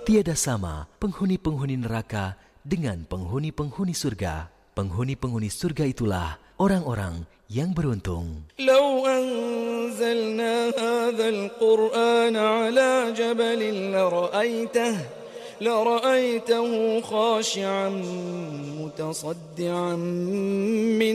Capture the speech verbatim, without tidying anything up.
Tiada sama penghuni-penghuni neraka dengan penghuni-penghuni surga. Penghuni-penghuni surga itulah orang-orang yang beruntung. لو أنزلنا هذا القرآن على جبل لرأيته لرأيته خاشعا متصدعا من